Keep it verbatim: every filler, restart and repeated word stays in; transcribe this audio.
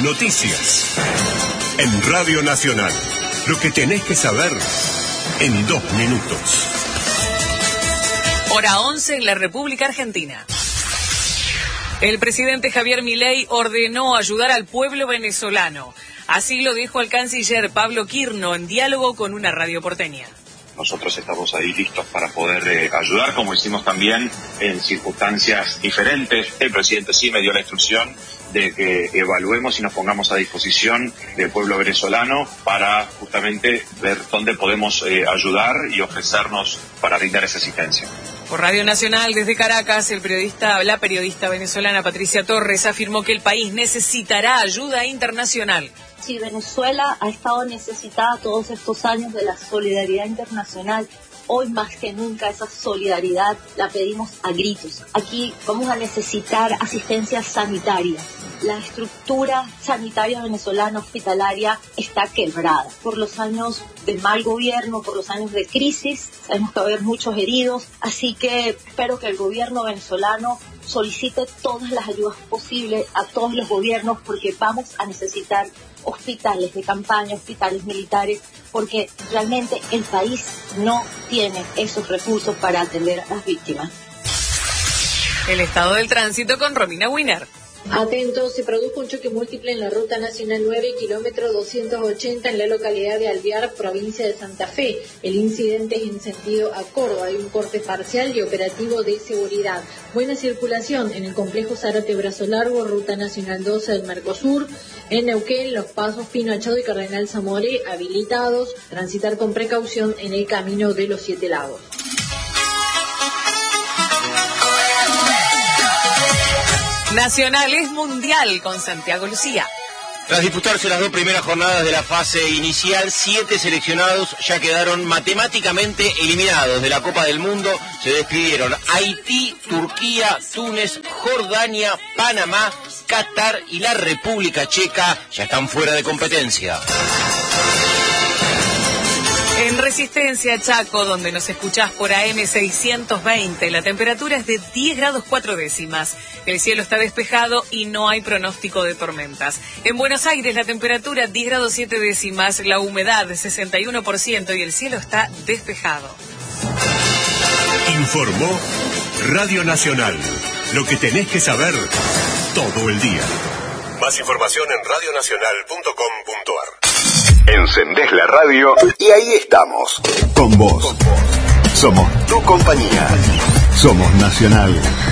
Noticias. En Radio Nacional. Lo que tenés que saber en dos minutos. Hora once en la República Argentina. El presidente Javier Milei ordenó ayudar al pueblo venezolano. Así lo dijo el canciller Pablo Quirno en diálogo con una radio porteña. Nosotros estamos ahí listos para poder eh, ayudar, como hicimos también en circunstancias diferentes. El presidente sí me dio la instrucción de que evaluemos y nos pongamos a disposición del pueblo venezolano para justamente ver dónde podemos eh, ayudar y ofrecernos para brindar esa asistencia. Por Radio Nacional, desde Caracas, el periodista, la periodista venezolana Patricia Torres afirmó que el país necesitará ayuda internacional. Si Venezuela ha estado necesitada todos estos años de la solidaridad internacional, hoy más que nunca esa solidaridad la pedimos a gritos. Aquí vamos a necesitar asistencia sanitaria. La estructura sanitaria venezolana hospitalaria está quebrada por los años de mal gobierno, por los años de crisis. Sabemos que va a haber muchos heridos, así que espero que el gobierno venezolano solicite todas las ayudas posibles a todos los gobiernos, porque vamos a necesitar hospitales de campaña, hospitales militares, porque realmente el país no tiene esos recursos para atender a las víctimas. El estado del tránsito con Romina Winer. Atentos, se produjo un choque múltiple en la Ruta Nacional nueve, kilómetro doscientos ochenta, en la localidad de Alvear, provincia de Santa Fe. El incidente es en sentido a Córdoba. Hay un corte parcial y operativo de seguridad. Buena circulación en el complejo Zárate Brazo Largo, Ruta Nacional doce del Mercosur. En Neuquén, los pasos Pino Achado y Cardenal Zamoré habilitados. Transitar con precaución en el camino de los Siete Lagos. Nacional es mundial con Santiago Lucía. Tras disputarse las dos primeras jornadas de la fase inicial, siete seleccionados ya quedaron matemáticamente eliminados de la Copa del Mundo. Se despidieron Haití, Turquía, Túnez, Jordania, Panamá, Qatar y la República Checa. Ya están fuera de competencia. En Resistencia Chaco, donde nos escuchás por A M seiscientos veinte, la temperatura es de diez grados cuatro décimas. El cielo está despejado y no hay pronóstico de tormentas. En Buenos Aires la temperatura diez grados siete décimas, la humedad sesenta y uno por ciento y el cielo está despejado. Informó Radio Nacional. Lo que tenés que saber todo el día. Más información en radio nacional punto com punto ar. Encendés la radio y ahí estamos. Con vos. Somos tu compañía. Somos Nacional.